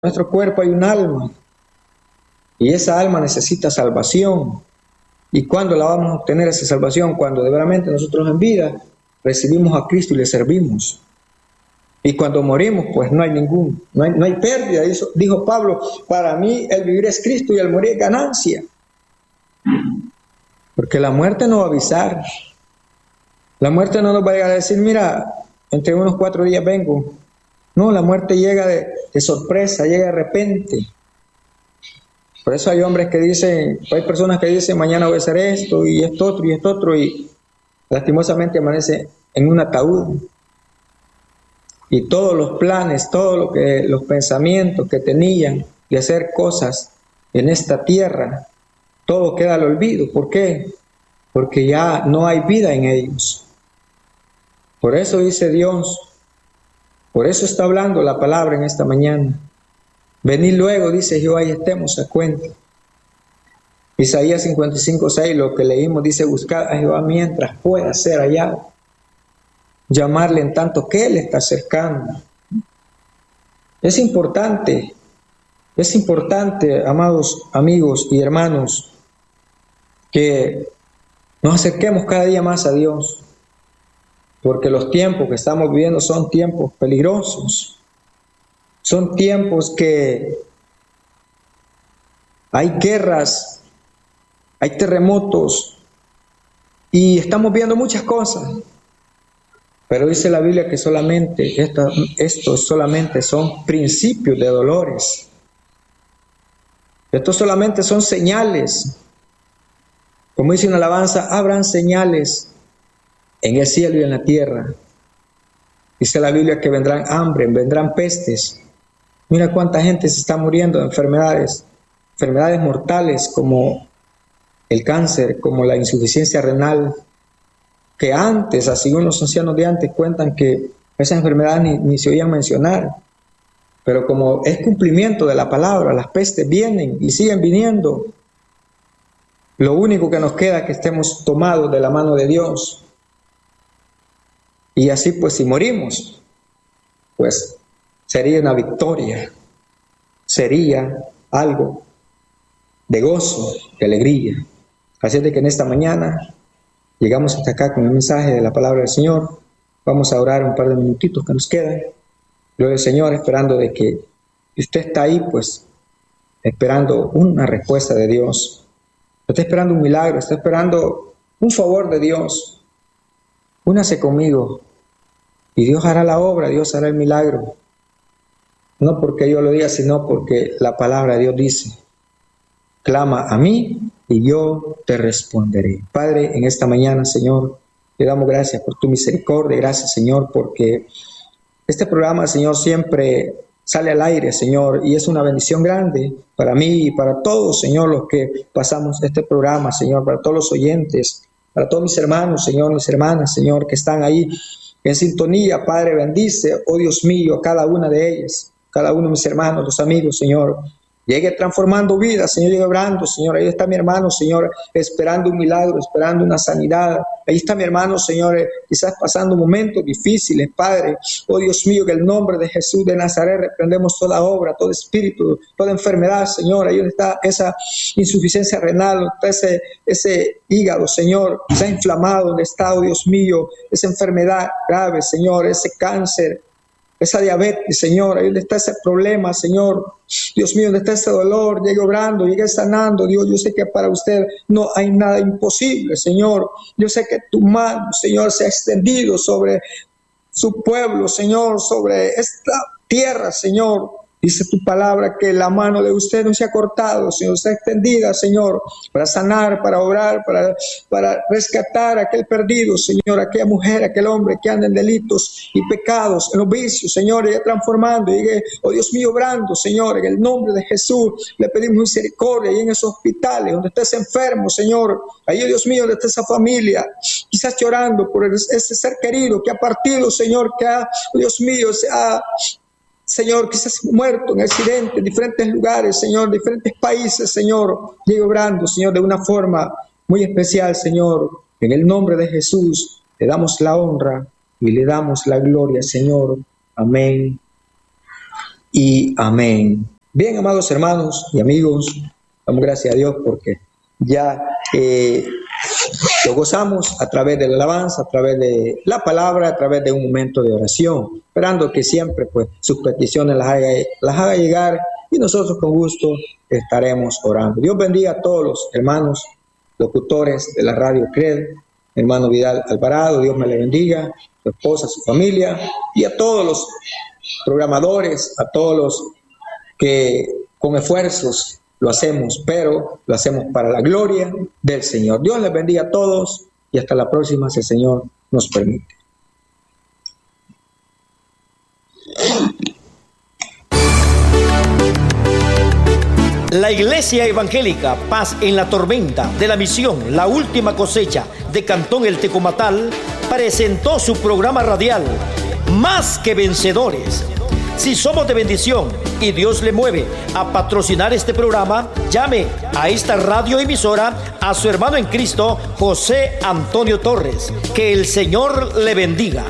nuestro cuerpo hay un alma, y esa alma necesita salvación. ¿Y cuándo la vamos a obtener esa salvación? Cuando de verdaderamente nosotros en vida recibimos a Cristo y le servimos. Y cuando morimos, pues no hay pérdida. Eso dijo Pablo: para mí el vivir es Cristo y el morir es ganancia. Porque la muerte no va a avisar. La muerte no nos va a llegar a decir: mira, entre unos 4 días vengo. No, la muerte llega de sorpresa, llega de repente. Por eso hay hombres que dicen, hay personas que dicen: mañana voy a hacer esto y esto otro y esto otro, y lastimosamente amanece en un ataúd. Y todos los planes, los pensamientos que tenían de hacer cosas en esta tierra, todo queda al olvido. ¿Por qué? Porque ya no hay vida en ellos. Por eso dice Dios, por eso está hablando la palabra en esta mañana. Venid luego, dice Jehová, y estemos a cuenta. Isaías 55:6, lo que leímos, dice: buscad a Jehová mientras pueda ser hallado. Llamarle en tanto que Él está cercano. Es importante, amados amigos y hermanos, que nos acerquemos cada día más a Dios, porque los tiempos que estamos viviendo son tiempos peligrosos, son tiempos que hay guerras, hay terremotos, y estamos viendo muchas cosas. Pero dice la Biblia que estos solamente son principios de dolores. Estos solamente son señales. Como dice una alabanza: habrán señales en el cielo y en la tierra. Dice la Biblia que vendrán hambre, vendrán pestes. Mira cuánta gente se está muriendo de enfermedades mortales como el cáncer, como la insuficiencia renal, que antes, así unos ancianos de antes cuentan que esas enfermedades ni se oían mencionar. Pero como es cumplimiento de la palabra, las pestes vienen y siguen viniendo. Lo único que nos queda es que estemos tomados de la mano de Dios. Y así pues, si morimos, pues sería una victoria, sería algo de gozo, de alegría. Así es de que en esta mañana llegamos hasta acá con el mensaje de la palabra del Señor. Vamos a orar un par de minutitos que nos quedan. Gloria al Señor, esperando de que usted está ahí, pues, esperando una respuesta de Dios. Está esperando un milagro, está esperando un favor de Dios. Únase conmigo y Dios hará la obra, Dios hará el milagro. No porque yo lo diga, sino porque la palabra de Dios dice: clama a mí y yo te responderé. Padre, en esta mañana, Señor, te damos gracias por tu misericordia. Gracias, Señor, porque este programa, Señor, siempre sale al aire, Señor, y es una bendición grande para mí y para todos, Señor, los que pasamos este programa, Señor, para todos los oyentes, para todos mis hermanos, Señor, mis hermanas, Señor, que están ahí en sintonía. Padre, bendice, oh Dios mío, a cada una de ellas, cada uno de mis hermanos, los amigos, Señor. Llegue transformando vidas, Señor, llegue obrando, Señor. Ahí está mi hermano, Señor, esperando un milagro, esperando una sanidad. Ahí está mi hermano, Señor, quizás pasando momentos difíciles, Padre. Oh Dios mío, que en el nombre de Jesús de Nazaret reprendemos toda obra, todo espíritu, toda enfermedad, Señor. Ahí donde está esa insuficiencia renal, donde está ese hígado, Señor, está inflamado, donde está, oh Dios mío, esa enfermedad grave, Señor, ese cáncer, esa diabetes, Señor, ahí donde está ese problema, Señor, Dios mío, donde está ese dolor, llegue obrando, llegue sanando, Dios. Yo sé que para usted no hay nada imposible, Señor. Yo sé que tu mano, Señor, se ha extendido sobre su pueblo, Señor, sobre esta tierra, Señor. Dice tu palabra que la mano de usted no se ha cortado, Señor, se ha extendida, Señor, para sanar, para obrar, para rescatar a aquel perdido, Señor, aquella mujer, aquel hombre que anda en delitos y pecados, en los vicios, Señor, y transformando, y oh Dios mío, obrando, Señor, en el nombre de Jesús, le pedimos misericordia, y en esos hospitales, donde estés enfermo, Señor, ahí, oh Dios mío, donde está esa familia, quizás llorando por ese ser querido que ha partido, Señor, que ha, oh Dios mío, se ha, Señor, quizás muerto en accidentes en diferentes lugares, Señor, diferentes países, Señor. Llegue obrando, Señor, de una forma muy especial, Señor. En el nombre de Jesús, le damos la honra y le damos la gloria, Señor. Amén y amén. Bien, amados hermanos y amigos, damos gracias a Dios porque ya lo gozamos a través de la alabanza, a través de la palabra, a través de un momento de oración, esperando que siempre pues sus peticiones las haga llegar y nosotros con gusto estaremos orando. Dios bendiga a todos los hermanos locutores de la radio CRED, hermano Vidal Alvarado, Dios me le bendiga, su esposa, su familia, y a todos los programadores, a todos los que con esfuerzos lo hacemos, pero lo hacemos para la gloria del Señor. Dios les bendiga a todos y hasta la próxima, si el Señor nos permite. La Iglesia Evangélica Paz en la Tormenta de la Misión La Última Cosecha de Cantón El Tecomatal presentó su programa radial Más que Vencedores. Si somos de bendición y Dios le mueve a patrocinar este programa, llame a esta radioemisora a su hermano en Cristo, José Antonio Torres. Que el Señor le bendiga.